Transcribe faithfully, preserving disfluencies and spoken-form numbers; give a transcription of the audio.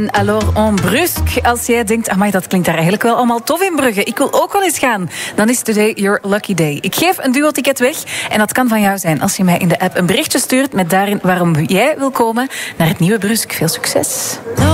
Alors en Brusque, als jij denkt, amai, dat klinkt daar eigenlijk wel allemaal tof in Brugge, ik wil ook wel eens gaan, dan is today your lucky day. Ik geef een duo-ticket weg en dat kan van jou zijn als je mij in de app een berichtje stuurt met daarin waarom jij wil komen naar het nieuwe Brusque. Veel succes.